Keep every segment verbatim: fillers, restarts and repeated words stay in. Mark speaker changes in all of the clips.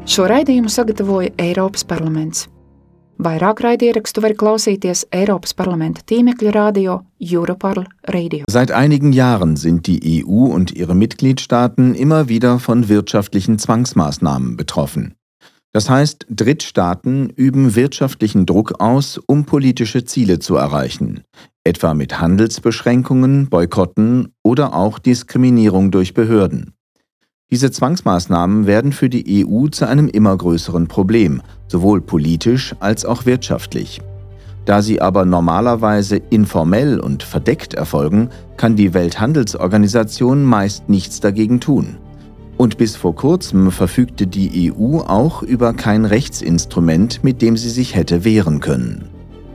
Speaker 1: Šo raidījumu sagatavoja Eiropas parlaments. Vairāk raidierakstu var klausīties Eiropas parlamenta tīmekļa radio Europarl Radio.
Speaker 2: Seit einigen Jahren sind die E U und ihre Mitgliedstaaten immer wieder von wirtschaftlichen Zwangsmaßnahmen betroffen. Das heißt, Drittstaaten üben wirtschaftlichen Druck aus, um politische Ziele zu erreichen, etwa mit Handelsbeschränkungen, Boykotten oder auch Diskriminierung durch Behörden. Diese Zwangsmaßnahmen werden für die E U zu einem immer größeren Problem, sowohl politisch als auch wirtschaftlich. Da sie aber normalerweise informell und verdeckt erfolgen, kann die Welthandelsorganisation meist nichts dagegen tun. Und bis vor kurzem verfügte die E U auch über kein Rechtsinstrument, mit dem sie sich hätte wehren können.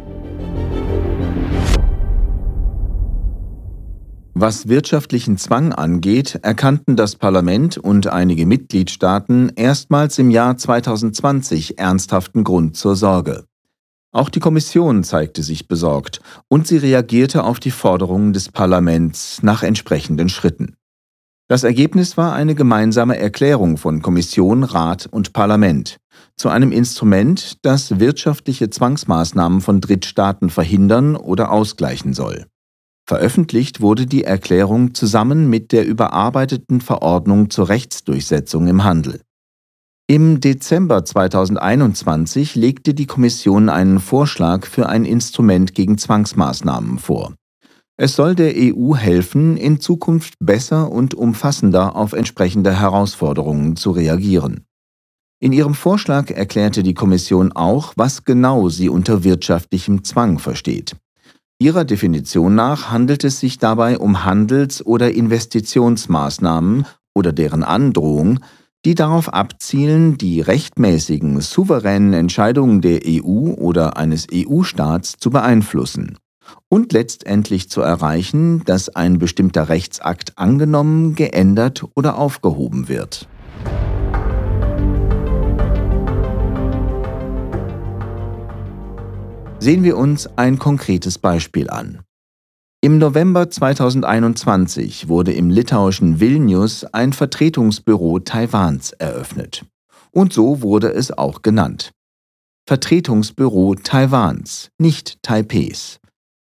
Speaker 2: Was wirtschaftlichen Zwang angeht, erkannten das Parlament und einige Mitgliedstaaten erstmals im Jahr zweitausendzwanzig ernsthaften Grund zur Sorge. Auch die Kommission zeigte sich besorgt und sie reagierte auf die Forderungen des Parlaments nach entsprechenden Schritten. Das Ergebnis war eine gemeinsame Erklärung von Kommission, Rat und Parlament zu einem Instrument, das wirtschaftliche Zwangsmaßnahmen von Drittstaaten verhindern oder ausgleichen soll. Veröffentlicht wurde die Erklärung zusammen mit der überarbeiteten Verordnung zur Rechtsdurchsetzung im Handel. Im Dezember zweitausendeinundzwanzig legte die Kommission einen Vorschlag für ein Instrument gegen Zwangsmaßnahmen vor. Es soll der E U helfen, in Zukunft besser und umfassender auf entsprechende Herausforderungen zu reagieren. In ihrem Vorschlag erklärte die Kommission auch, was genau sie unter wirtschaftlichem Zwang versteht. Ihrer Definition nach handelt es sich dabei um Handels- oder Investitionsmaßnahmen oder deren Androhung, die darauf abzielen, die rechtmäßigen, souveränen Entscheidungen der E U oder eines E U-Staats zu beeinflussen und letztendlich zu erreichen, dass ein bestimmter Rechtsakt angenommen, geändert oder aufgehoben wird. Sehen wir uns ein konkretes Beispiel an. Im November zweitausendeinundzwanzig wurde im litauischen Vilnius ein Vertretungsbüro Taiwans eröffnet. Und so wurde es auch genannt. Vertretungsbüro Taiwans, nicht Taipehs.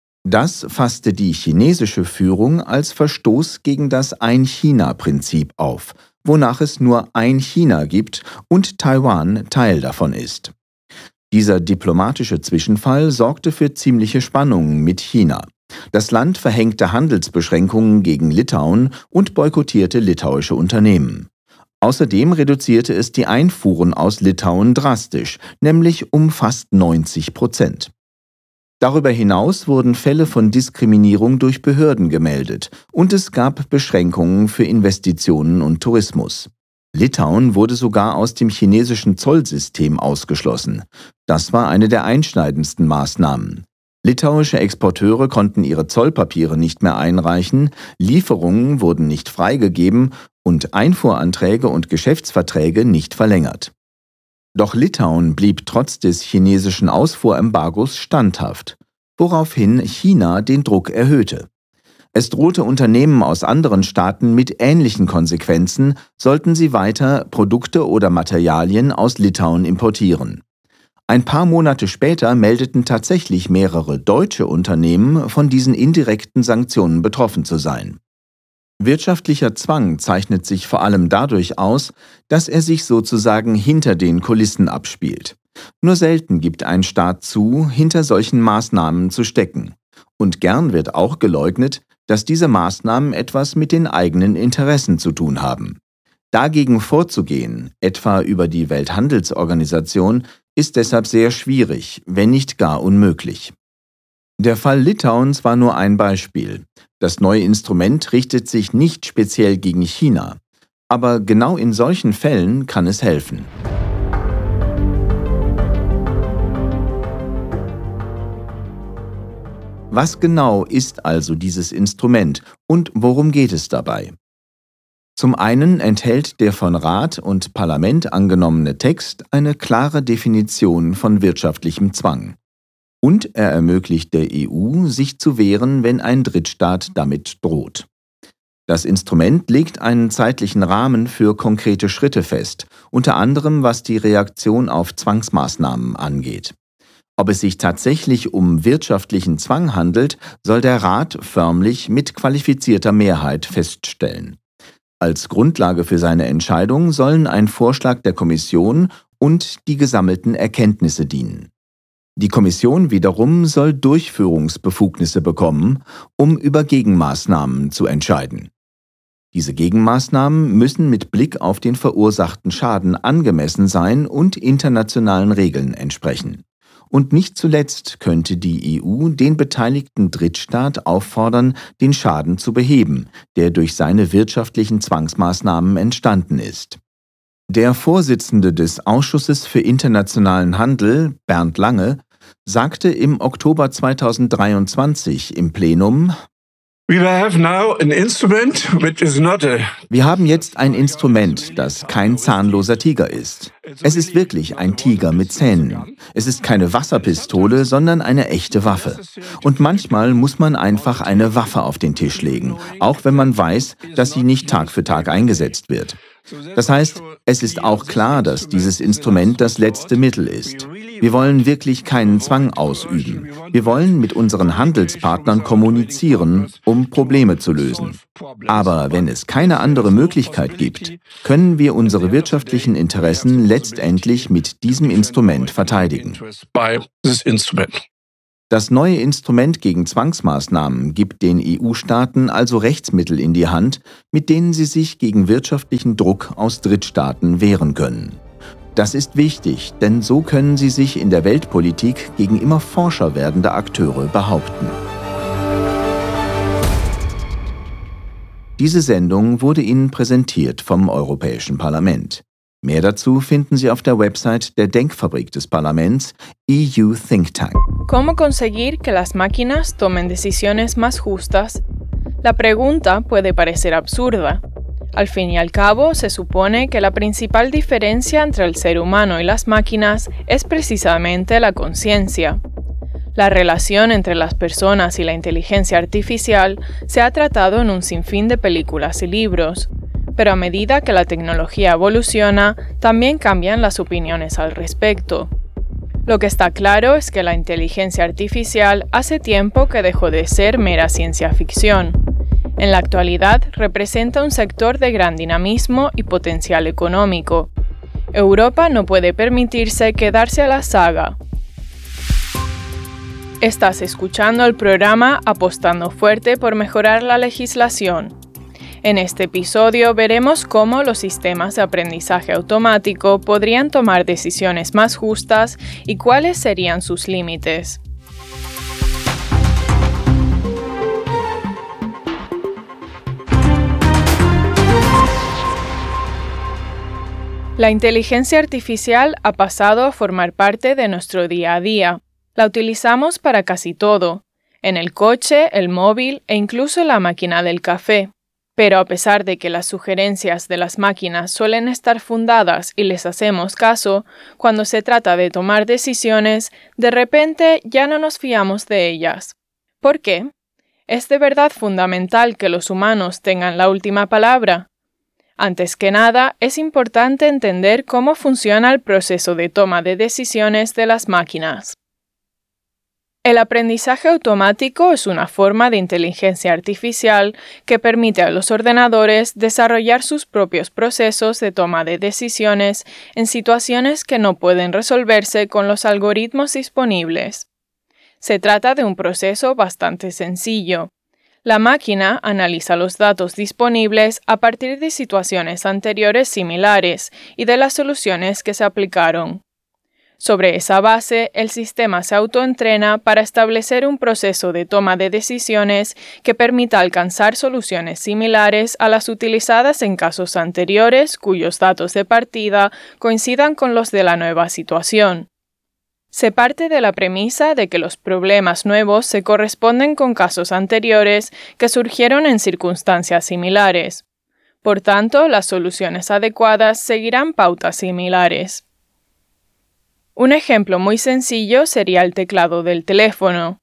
Speaker 2: Das fasste die chinesische Führung als Verstoß gegen das Ein-China-Prinzip auf, wonach es nur ein China gibt und Taiwan Teil davon ist. Dieser diplomatische Zwischenfall sorgte für ziemliche Spannungen mit China. Das Land verhängte Handelsbeschränkungen gegen Litauen und boykottierte litauische Unternehmen. Außerdem reduzierte es die Einfuhren aus Litauen drastisch, nämlich um fast neunzig Prozent. Darüber hinaus wurden Fälle von Diskriminierung durch Behörden gemeldet und es gab Beschränkungen für Investitionen und Tourismus. Litauen wurde sogar aus dem chinesischen Zollsystem ausgeschlossen. Das war eine der einschneidendsten Maßnahmen. Litauische Exporteure konnten ihre Zollpapiere nicht mehr einreichen, Lieferungen wurden nicht freigegeben und Einfuhranträge und Geschäftsverträge nicht verlängert. Doch Litauen blieb trotz des chinesischen Ausfuhrembargos standhaft, woraufhin China den Druck erhöhte. Es drohte Unternehmen aus anderen Staaten mit ähnlichen Konsequenzen, sollten sie weiter Produkte oder Materialien aus Litauen importieren. Ein paar Monate später meldeten tatsächlich mehrere deutsche Unternehmen, von diesen indirekten Sanktionen betroffen zu sein. Wirtschaftlicher Zwang zeichnet sich vor allem dadurch aus, dass er sich sozusagen hinter den Kulissen abspielt. Nur selten gibt ein Staat zu, hinter solchen Maßnahmen zu stecken. Und gern wird auch geleugnet, dass diese Maßnahmen etwas mit den eigenen Interessen zu tun haben. Dagegen vorzugehen, etwa über die Welthandelsorganisation, ist deshalb sehr schwierig, wenn nicht gar unmöglich. Der Fall Litauens war nur ein Beispiel. Das neue Instrument richtet sich nicht speziell gegen China, aber genau in solchen Fällen kann es helfen. Was genau ist also dieses Instrument und worum geht es dabei? Zum einen enthält der von Rat und Parlament angenommene Text eine klare Definition von wirtschaftlichem Zwang. Und er ermöglicht der E U, sich zu wehren, wenn ein Drittstaat damit droht. Das Instrument legt einen zeitlichen Rahmen für konkrete Schritte fest, unter anderem was die Reaktion auf Zwangsmaßnahmen angeht. Ob es sich tatsächlich um wirtschaftlichen Zwang handelt, soll der Rat förmlich mit qualifizierter Mehrheit feststellen. Als Grundlage für seine Entscheidung sollen ein Vorschlag der Kommission und die gesammelten Erkenntnisse dienen. Die Kommission wiederum soll Durchführungsbefugnisse bekommen, um über Gegenmaßnahmen zu entscheiden. Diese Gegenmaßnahmen müssen mit Blick auf den verursachten Schaden angemessen sein und internationalen Regeln entsprechen. Und nicht zuletzt könnte die E U den beteiligten Drittstaat auffordern, den Schaden zu beheben, der durch seine wirtschaftlichen Zwangsmaßnahmen entstanden ist. Der Vorsitzende des Ausschusses für internationalen Handel, Bernd Lange, sagte im Oktober zweitausenddreiundzwanzig im Plenum:
Speaker 3: We have now an instrument which is not a
Speaker 2: Wir haben jetzt ein Instrument, das kein zahnloser Tiger ist. Es ist wirklich ein Tiger mit Zähnen. Es ist keine Wasserpistole, sondern eine echte Waffe. Und manchmal muss man einfach eine Waffe auf den Tisch legen, auch wenn man weiß, dass sie nicht Tag für Tag eingesetzt wird. Das heißt, es ist auch klar, dass dieses Instrument das letzte Mittel ist. Wir wollen wirklich keinen Zwang ausüben. Wir wollen mit unseren Handelspartnern kommunizieren, um Probleme zu lösen. Aber wenn es keine andere Möglichkeit gibt, können wir unsere wirtschaftlichen Interessen letztendlich mit diesem Instrument verteidigen. Das neue Instrument gegen Zwangsmaßnahmen gibt den E U-Staaten also Rechtsmittel in die Hand, mit denen sie sich gegen wirtschaftlichen Druck aus Drittstaaten wehren können. Das ist wichtig, denn so können sie sich in der Weltpolitik gegen immer forscher werdende Akteure behaupten. Diese Sendung wurde Ihnen präsentiert vom Europäischen Parlament. Mehr dazu finden Sie auf der Website der Denkfabrik des Parlaments, E U Think Tank.
Speaker 4: ¿Cómo conseguir que las máquinas tomen decisiones más justas? La pregunta puede parecer absurda. Al fin y al cabo, se supone que la principal diferencia entre el ser humano y las máquinas es precisamente la conciencia. La relación entre las personas y la inteligencia artificial se ha tratado en un sinfín de películas y libros, pero a medida que la tecnología evoluciona, también cambian las opiniones al respecto. Lo que está claro es que la inteligencia artificial hace tiempo que dejó de ser mera ciencia ficción. En la actualidad representa un sector de gran dinamismo y potencial económico. Europa no puede permitirse quedarse a la saga. Estás escuchando el programa Apostando Fuerte por Mejorar la Legislación. En este episodio veremos cómo los sistemas de aprendizaje automático podrían tomar decisiones más justas y cuáles serían sus límites. La inteligencia artificial ha pasado a formar parte de nuestro día a día. La utilizamos para casi todo, en el coche, el móvil e incluso la máquina del café. Pero a pesar de que las sugerencias de las máquinas suelen estar fundadas y les hacemos caso, cuando se trata de tomar decisiones, de repente ya no nos fiamos de ellas. ¿Por qué? ¿Es de verdad fundamental que los humanos tengan la última palabra? Antes que nada, es importante entender cómo funciona el proceso de toma de decisiones de las máquinas. El aprendizaje automático es una forma de inteligencia artificial que permite a los ordenadores desarrollar sus propios procesos de toma de decisiones en situaciones que no pueden resolverse con los algoritmos disponibles. Se trata de un proceso bastante sencillo. La máquina analiza los datos disponibles a partir de situaciones anteriores similares y de las soluciones que se aplicaron. Sobre esa base, el sistema se autoentrena para establecer un proceso de toma de decisiones que permita alcanzar soluciones similares a las utilizadas en casos anteriores cuyos datos de partida coincidan con los de la nueva situación. Se parte de la premisa de que los problemas nuevos se corresponden con casos anteriores que surgieron en circunstancias similares. Por tanto, las soluciones adecuadas seguirán pautas similares. Un ejemplo muy sencillo sería el teclado del teléfono.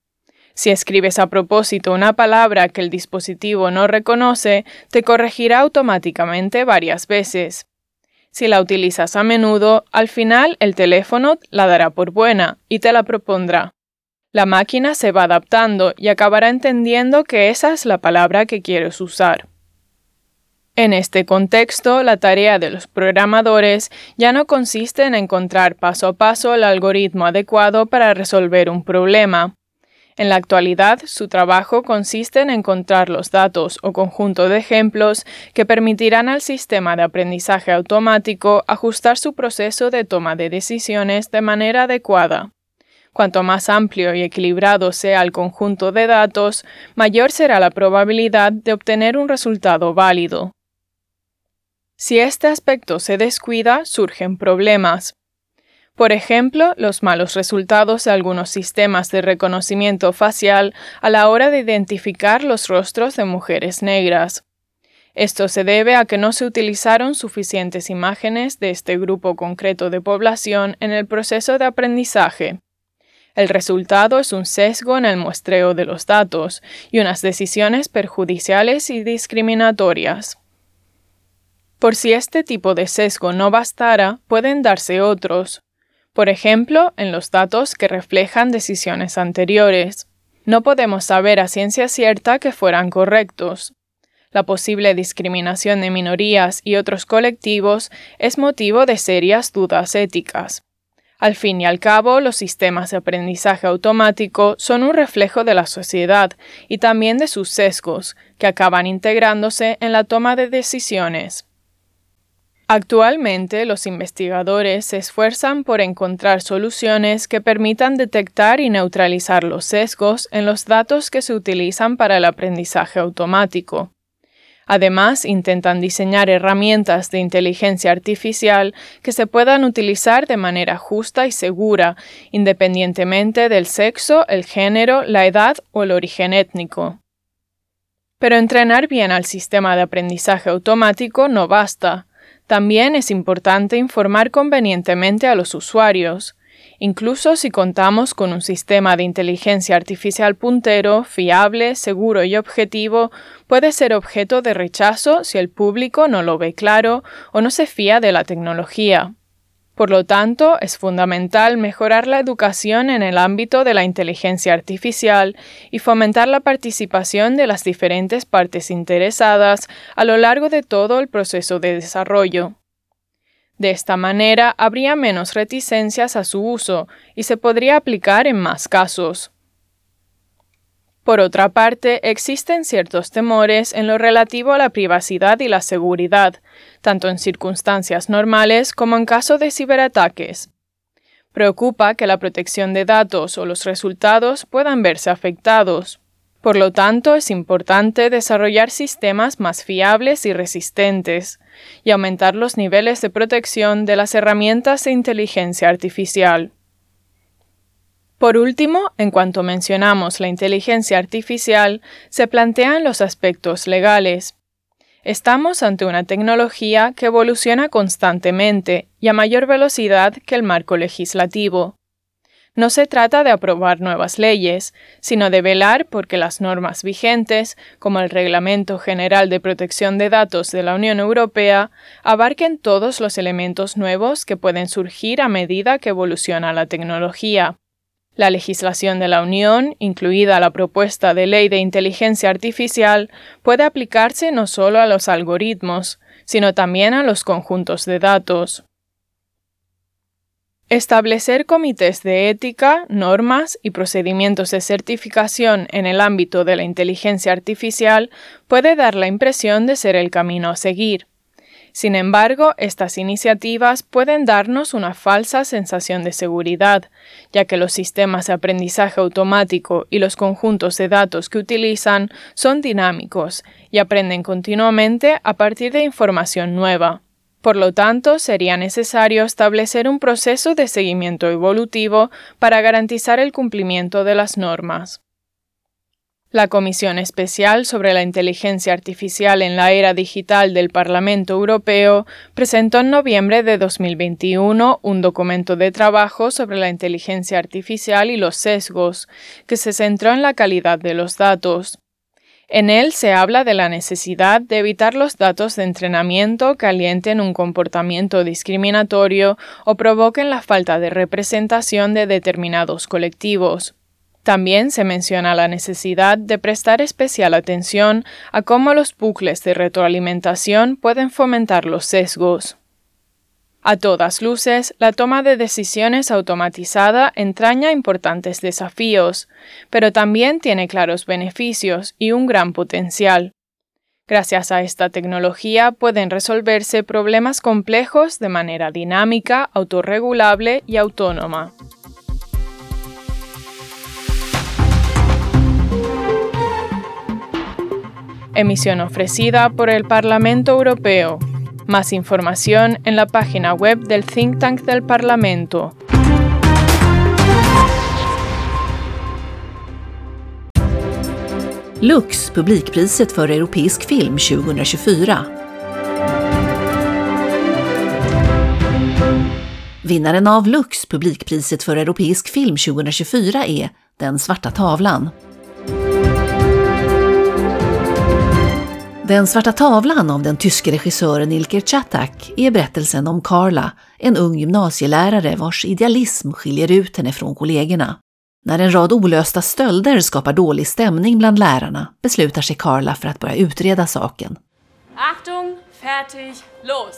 Speaker 4: Si escribes a propósito una palabra que el dispositivo no reconoce, te corregirá automáticamente varias veces. Si la utilizas a menudo, al final el teléfono la dará por buena y te la propondrá. La máquina se va adaptando y acabará entendiendo que esa es la palabra que quieres usar. En este contexto, la tarea de los programadores ya no consiste en encontrar paso a paso el algoritmo adecuado para resolver un problema. En la actualidad, su trabajo consiste en encontrar los datos o conjunto de ejemplos que permitirán al sistema de aprendizaje automático ajustar su proceso de toma de decisiones de manera adecuada. Cuanto más amplio y equilibrado sea el conjunto de datos, mayor será la probabilidad de obtener un resultado válido. Si este aspecto se descuida, surgen problemas. Por ejemplo, los malos resultados de algunos sistemas de reconocimiento facial a la hora de identificar los rostros de mujeres negras. Esto se debe a que no se utilizaron suficientes imágenes de este grupo concreto de población en el proceso de aprendizaje. El resultado es un sesgo en el muestreo de los datos y unas decisiones perjudiciales y discriminatorias. Por si este tipo de sesgo no bastara, pueden darse otros. Por ejemplo, en los datos que reflejan decisiones anteriores. No podemos saber a ciencia cierta que fueran correctos. La posible discriminación de minorías y otros colectivos es motivo de serias dudas éticas. Al fin y al cabo, los sistemas de aprendizaje automático son un reflejo de la sociedad y también de sus sesgos, que acaban integrándose en la toma de decisiones. Actualmente, los investigadores se esfuerzan por encontrar soluciones que permitan detectar y neutralizar los sesgos en los datos que se utilizan para el aprendizaje automático. Además, intentan diseñar herramientas de inteligencia artificial que se puedan utilizar de manera justa y segura, independientemente del sexo, el género, la edad o el origen étnico. Pero entrenar bien al sistema de aprendizaje automático no basta. También es importante informar convenientemente a los usuarios. Incluso si contamos con un sistema de inteligencia artificial puntero, fiable, seguro y objetivo, puede ser objeto de rechazo si el público no lo ve claro o no se fía de la tecnología. Por lo tanto, es fundamental mejorar la educación en el ámbito de la inteligencia artificial y fomentar la participación de las diferentes partes interesadas a lo largo de todo el proceso de desarrollo. De esta manera, habría menos reticencias a su uso y se podría aplicar en más casos. Por otra parte, existen ciertos temores en lo relativo a la privacidad y la seguridad, tanto en circunstancias normales como en caso de ciberataques. Preocupa que la protección de datos o los resultados puedan verse afectados. Por lo tanto, es importante desarrollar sistemas más fiables y resistentes, y aumentar los niveles de protección de las herramientas de inteligencia artificial. Por último, en cuanto mencionamos la inteligencia artificial, se plantean los aspectos legales. Estamos ante una tecnología que evoluciona constantemente y a mayor velocidad que el marco legislativo. No se trata de aprobar nuevas leyes, sino de velar por que las normas vigentes, como el Reglamento General de Protección de Datos de la Unión Europea, abarquen todos los elementos nuevos que pueden surgir a medida que evoluciona la tecnología. La legislación de la Unión, incluida la propuesta de ley de inteligencia artificial, puede aplicarse no solo a los algoritmos, sino también a los conjuntos de datos. Establecer comités de ética, normas y procedimientos de certificación en el ámbito de la inteligencia artificial puede dar la impresión de ser el camino a seguir. Sin embargo, estas iniciativas pueden darnos una falsa sensación de seguridad, ya que los sistemas de aprendizaje automático y los conjuntos de datos que utilizan son dinámicos y aprenden continuamente a partir de información nueva. Por lo tanto, sería necesario establecer un proceso de seguimiento evolutivo para garantizar el cumplimiento de las normas. La Comisión Especial sobre la Inteligencia Artificial en la Era Digital del Parlamento Europeo presentó en noviembre de dos mil veintiuno un documento de trabajo sobre la inteligencia artificial y los sesgos, que se centró en la calidad de los datos. En él se habla de la necesidad de evitar los datos de entrenamiento que alienten un comportamiento discriminatorio o provoquen la falta de representación de determinados colectivos. También se menciona la necesidad de prestar especial atención a cómo los bucles de retroalimentación pueden fomentar los sesgos. A todas luces, la toma de decisiones automatizada entraña importantes desafíos, pero también tiene claros beneficios y un gran potencial. Gracias a esta tecnología pueden resolverse problemas complejos de manera dinámica, autorregulable y autónoma. Emisión ofrecida por el Parlamento Europeo. Más información en la página web del Think Tank del Parlamento.
Speaker 5: Lux, publikpriset för europeisk film tjugohundratjugofyra. Vinnaren av Lux, publikpriset för europeisk film tjugohundratjugofyra är Den svarta tavlan. Den svarta tavlan av den tyske regissören Ilker Czatak är berättelsen om Carla, en ung gymnasielärare vars idealism skiljer ut henne från kollegorna. När en rad olösta stölder skapar dålig stämning bland lärarna beslutar sig Carla för att börja utreda saken.
Speaker 6: Achtung, fertig, los!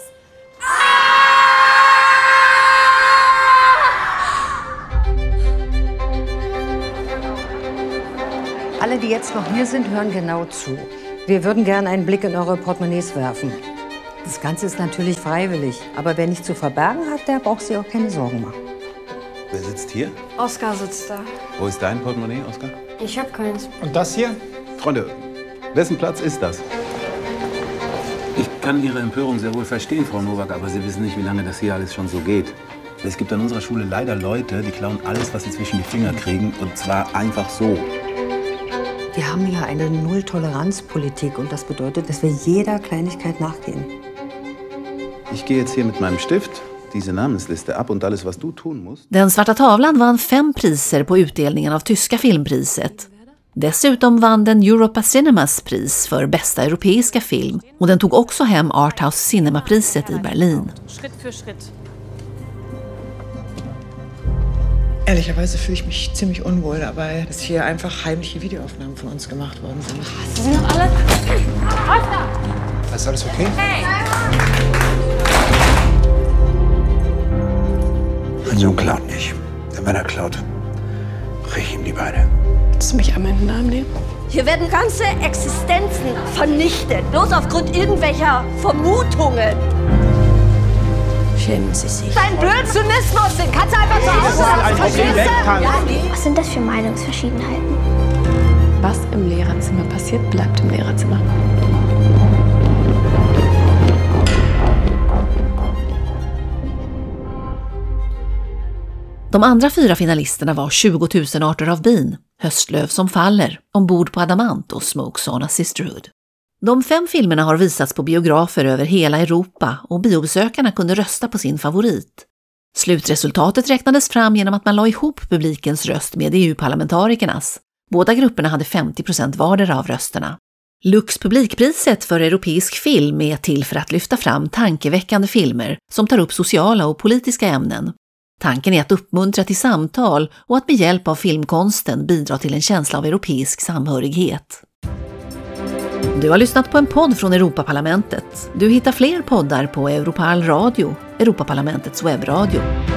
Speaker 7: Alle, die jetzt noch hier sind, hören genau zu. Wir würden gerne einen Blick in eure Portemonnaies werfen. Das Ganze ist natürlich freiwillig, aber wer nichts zu verbergen hat, der braucht sich auch keine Sorgen machen.
Speaker 8: Wer sitzt hier?
Speaker 9: Oskar sitzt da.
Speaker 8: Wo ist dein Portemonnaie, Oskar?
Speaker 9: Ich hab keins.
Speaker 10: Und das hier?
Speaker 8: Freunde, wessen Platz ist das?
Speaker 11: Ich kann Ihre Empörung sehr wohl verstehen, Frau Nowak, aber Sie wissen nicht, wie lange das hier alles schon so geht. Es gibt an unserer Schule leider Leute, die klauen alles, was sie zwischen die Finger kriegen, und zwar einfach so.
Speaker 7: Wir haben ja eine Null-Toleranz-Politik und das bedeutet, dass wir jeder Kleinigkeit nachgehen.
Speaker 8: Ich gehe jetzt hier mit meinem Stift diese Namensliste ab und alles, was du tun musst.
Speaker 5: Den svarta tavlan vann fem priser på utdelningen av tyska filmpriset. Dessutom vann den Europa Cinemas pris för bästa europeiska film och den tog också hem Arthouse Cinema-priset i Berlin.
Speaker 6: Schritt für Schritt.
Speaker 12: Ehrlicherweise fühle ich mich ziemlich unwohl dabei, dass hier einfach heimliche Videoaufnahmen von uns gemacht worden sind.
Speaker 6: Sie sind doch alle... Oskar!
Speaker 10: Ist alles okay?
Speaker 6: Hey!
Speaker 10: Mein Sohn klaut nicht. Denn wenn er klaut, brich ich ihm die Beine.
Speaker 9: Willst du mich am Ende Namen nehmen?
Speaker 13: Hier werden ganze Existenzen vernichtet, bloß aufgrund irgendwelcher Vermutungen.
Speaker 9: Schämen Sie sich.
Speaker 13: Dein Blödsinnismus, den kannst du einfach zu Hause lassen, verstehst du?
Speaker 14: Was sind das für Meinungsverschiedenheiten?
Speaker 9: Was im Lehrerzimmer passiert, bleibt im Lehrerzimmer.
Speaker 5: De andra fyra finalisterna var tjugo tusen arter av bin, Höstlöv som faller, Ombord på Adamant och Smoke Sauna Sisterhood. De fem filmerna har visats på biografer över hela Europa och biobesökarna kunde rösta på sin favorit. Slutresultatet räknades fram genom att man la ihop publikens röst med E U-parlamentarikernas. Båda grupperna hade femtio procent vardera av rösterna. Lux publikpriset för europeisk film är till för att lyfta fram tankeväckande filmer som tar upp sociala och politiska ämnen. Tanken är att uppmuntra till samtal och att med hjälp av filmkonsten bidra till en känsla av europeisk samhörighet. Du har lyssnat på en podd från Europaparlamentet. Du hittar fler poddar på Europal Radio, Europaparlamentets webbradio.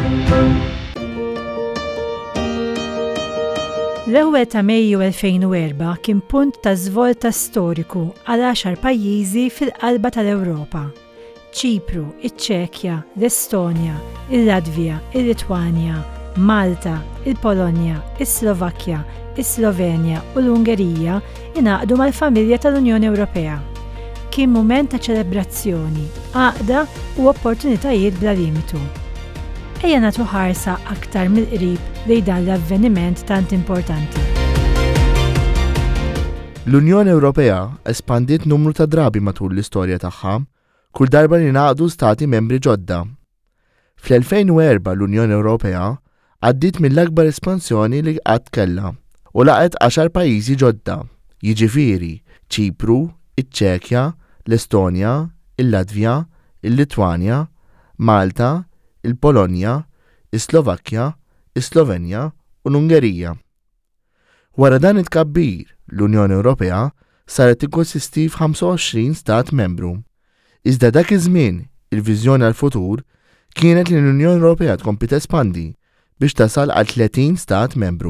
Speaker 15: L-ewwel ta' Mejju elfejn u erba' kien punt ta' żvolta storiku għal għaxar pajjiżi fil-qalba tal-Ewropa. Ċipru, iċ-Ċekja, l-Estonja, il-Latvja, il-Litwanja, Malta, il-Polonja, is-Slovakkja, is-Slovenja u l-Ungerija ingħaqdu mal-familja tal-Unjoni Ewropea. Kien mument ta' ċelebrazzjoni, għaqda u opportunitajiet bla limitu. Ejja nagħtu ħarsa aktar mill-qrib lejn dan l-avveniment tant importanti.
Speaker 16: L-Unjoni Ewropea espandiet numru ta' drabi matul l-istorja tagħha, kull darba li ngħaqdu stati membri ġodda. Fl-elfejn u erba' l-Unjoni Ewropea għaddiet mill-akbar espansjoni li qatt kellha u laqet għaxar pajjiżi ġodda, jiġifieri Ċipru, iċ-Ċekja, l-Estonja, il-Latvja, il-Litwanja, Malta, il-Polonja, is-Slovakkja, is-Slovenja u l-Ungerija. Wara dan it-tkabbir, l-Unjoni Ewropea saret tikkonsisti f'ħamsa u għoxrin stat membru. Iżda dak iż-żmien, il-viżjoni għall-futur kienet li l-Unjoni Ewropea tkompli tespandi biex tasal għal tletin stat membru.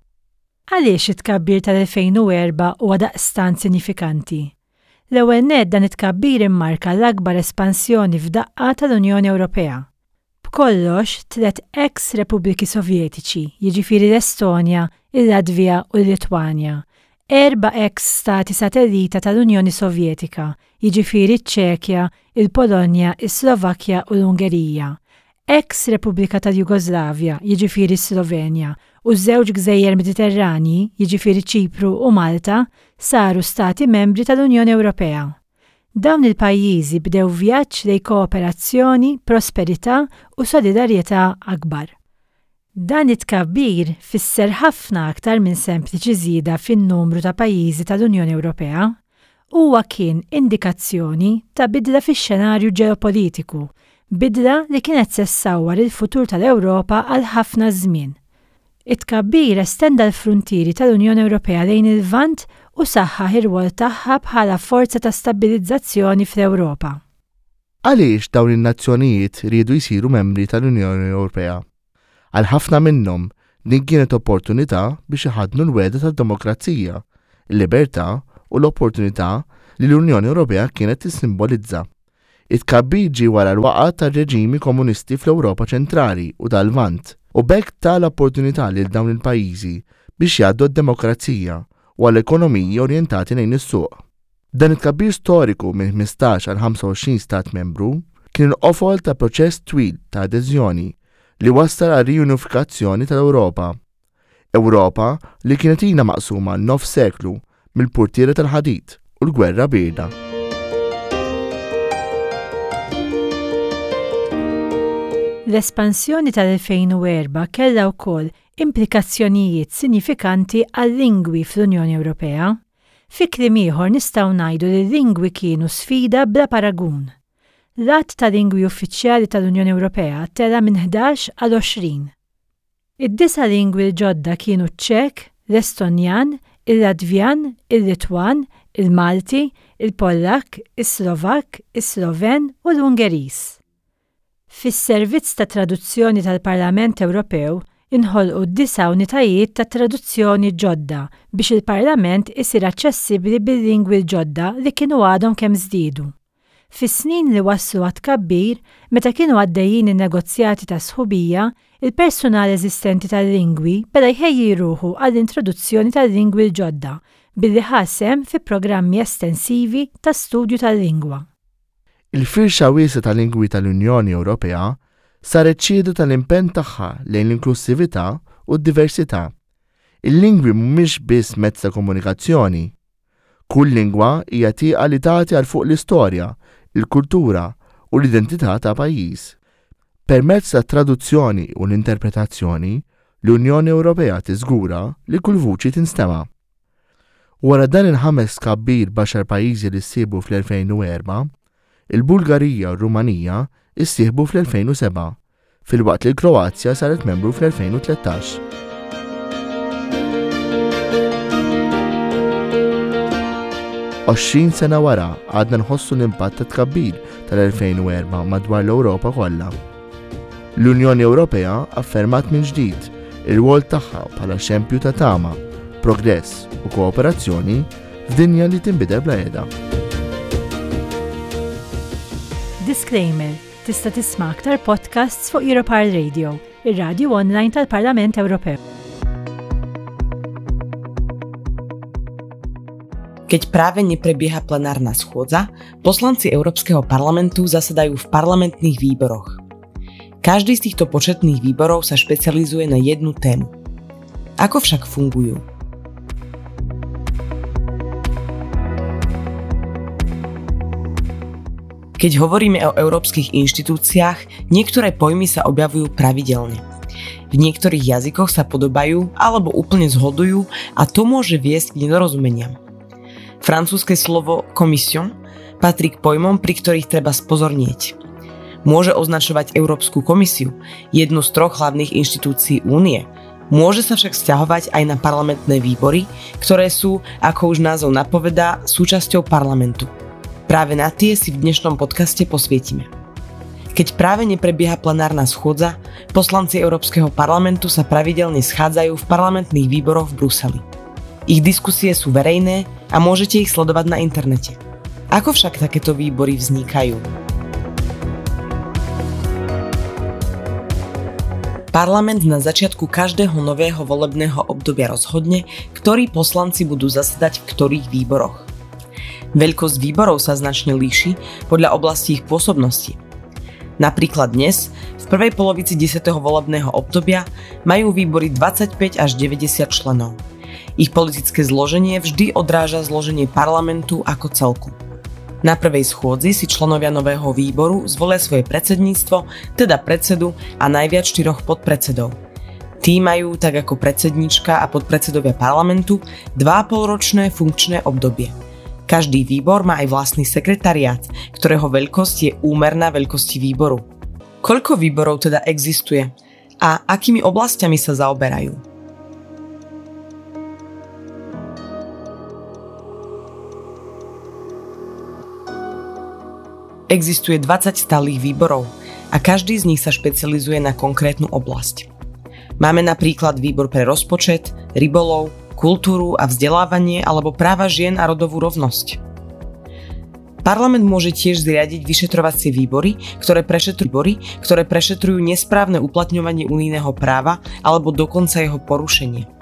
Speaker 15: Għaliex it-tkabbir tal-elfejn u erba' huwa daqstant sinifikanti? L-ewwel nett dan it-tkabbir immarka l-akbar espansjoni f'daqqa tal-Unjoni Ewropea. B'kollox tliet ex-Repubbliki Sovjetiċi, jiġifieri l-Estonja, il-Latvja u l-Litwanja, erba' ex-stati satellita tal-Unjoni Sovjetika, jiġifieri ċ-Ċekja, il-Polonja, is-Slovakkja u l-Ungerija, ex-Repubblika tal-Jugoslavja, jiġifieri s-Slovenja, u żewġ gżejjer Mediterranji, jiġifieri Ċipru u Malta, saru stati membri tal-Unjoni Ewropea. Dawn il-pajjiżi bdew vjaġġ lejn kooperazzjoni, prosperità u solidarjetà akbar. Dan it-tkabbir fisser ħafna aktar minn sempliċi żieda fin-numru ta' pajjiżi tal-Unjoni Ewropea, huwa kien indikazzjoni ta' bidla fix-xenarju ġeopolitiku, bidla li kienet sessawwar il-futur tal-Ewropa għal ħafna żmien. It-tkabbir estenda l-fruntieri tal-Unjoni Ewropea lejn il-Lvant u saħħaħ ir-rwol tagħha bħala forza ta' stabilizzazzjoni fl-Ewropa.
Speaker 16: Għaliex dawn in-nazzjonijiet riedu jsiru membri tal-Unjoni Ewropea? Għal ħafna minnhom din kienet opportunità biex iħadnu l-weda tad-demokrazija, il-libertà u l-opportunità li l-Unjoni Ewropea kienet tissimbolizza. It-tkabbir ġie wara l-waqgħa tar-reġimi komunisti fl-Ewropa ċentrali u tal-Lvant u bekk tal-opportunità lil dawn il-pajjiżi biex jgħaddu d-demokrazija u għall-ekonomiji orjentati lejn is-suq. Dan it-tkabbir storiku minn ħmistax għal ħamsa u għoxrin stat membru kien qofol ta' proċess twil ta' adeżjoni li wassal għal riunifikazzjoni tal-Ewropa. Ewropa li kienet ilha maqsuma nofs seklu mill-Purtiera tal-Ħadid u l-Gwerra Bieda.
Speaker 15: L-espansjoni tal-elfejn u erba' kellha wkoll implikazzjonijiet sinifikanti għal-lingwi fl-Unjoni Ewropea. Fi kliem ieħor nistgħu ngħidu li l-lingwi kienu sfida bla paragun. L-att ta' lingwi uffiċjali tal-Unjoni Ewropea tela minn ħdax għal għoxrin. Id-disa lingwi l-ġodda kienu ċ-Ċek, l-Estonjan, il-Latvjan, il-Litwan, il-Malti, il-Pollak, is-Slovak, is-Sloven u l-Ungeriż. Fis-servizz ta' traduzzjoni tal-Parlament Ewropew inħolqu disa' unitajiet ta' traduzzjoni ġodda biex il-Parlament isir aċċessibbli bil-lingwi l-ġodda li kienu għadhom kemm żdiedu. Fis-snin li wasslu għat tkabbir, meta kienu għaddejjin in-negozjati ta' sħubija, il-personal eżistenti tal-lingwi beda jħejji ruħu għall-introduzzjoni tal-lingwi l-ġodda billi ħassem fi programmi estensivi ta' studju tal-lingwa.
Speaker 16: Il-firxa wiesa tal-lingwi tal-Unjoni Ewropea saret ċiedu tal-impenn tagħha lejn l-inklusività u d-diversità. Il-lingwi mhumiex biss mezz ta' komunikazzjoni. Kull lingwa hija tieqa li tagħti għal fuq l-istorja, il-kultura u l-identità ta' pajjiż. Permezz ta' traduzzjoni u l-interpretazzjoni, l-Unjoni Ewropea tiżgura li kull vuċi tinstema'. Wara dan il-ħames tkabbir baxar pajjiżi li ssiebu fl-elfejn u erba', il-Bulgarija u r-Rumanija issieħbu fl-elfejn u seba', filwaqt li l-Kroazja saret membru fl-elfejn u tlettax. għoxrin sena wara għadna nħossu l-impatt ta' tkabbir tal-elfejn u erba' madwar l-Ewropa kollha. L-Unjoni Ewropea affermat minn ġdid ir-rwol tagħha bħala xempju ta' tama, progress u kooperazzjoni f'dinja li tinbidel bla qiegħda.
Speaker 15: Disclaimer: tista' tisma' aktar podcasts fuq Europarl Radio, ir-radju online tal-Parlament Ewropew.
Speaker 17: Keď práve neprebieha plenárna schôdza, poslanci Európskeho parlamentu zasadajú v parlamentných výboroch. Každý z týchto početných výborov sa špecializuje na jednu tému. Ako však fungujú? Keď hovoríme o európskych inštitúciách, niektoré pojmy sa objavujú pravidelne. V niektorých jazykoch sa podobajú alebo úplne zhodujú a to môže viesť k nedorozumeniam. Francúzske slovo commission patrí k pojmom, pri ktorých treba spozornieť. Môže označovať Európsku komisiu, jednu z troch hlavných inštitúcií únie. Môže sa však vzťahovať aj na parlamentné výbory, ktoré sú, ako už názov napovedá, súčasťou parlamentu. Práve na tie si v dnešnom podcaste posvietime. Keď práve neprebieha plenárna schôdza, poslanci Európskeho parlamentu sa pravidelne schádzajú v parlamentných výboroch v Bruseli. Ich diskusie sú verejné a môžete ich sledovať na internete. Ako však takéto výbory vznikajú? Parlament na začiatku každého nového volebného obdobia rozhodne, ktorí poslanci budú zasedať v ktorých výboroch. Veľkosť výborov sa značne líši podľa oblasti ich pôsobnosti. Napríklad dnes, v prvej polovici desiateho volebného obdobia, majú výbory dvadsaťpäť až deväťdesiat členov. Ich politické zloženie vždy odráža zloženie parlamentu ako celku. Na prvej schôdzi si členovia nového výboru zvolia svoje predsedníctvo, teda predsedu a najviac štyroch podpredsedov. Tí majú, tak ako predsedníčka a podpredsedovia parlamentu, dva a pol ročné funkčné obdobie. Každý výbor má aj vlastný sekretariát, ktorého veľkosť je úmerná veľkosti výboru. Koľko výborov teda existuje a akými oblastiami sa zaoberajú? Existuje dvadsať stálych výborov a každý z nich sa špecializuje na konkrétnu oblasť. Máme napríklad výbor pre rozpočet, rybolov, kultúru a vzdelávanie alebo práva žien a rodovú rovnosť. Parlament môže tiež zriadiť vyšetrovacie výbory, ktoré prešetrujú, výbory, ktoré prešetrujú nesprávne uplatňovanie unijného práva alebo dokonca jeho porušenie.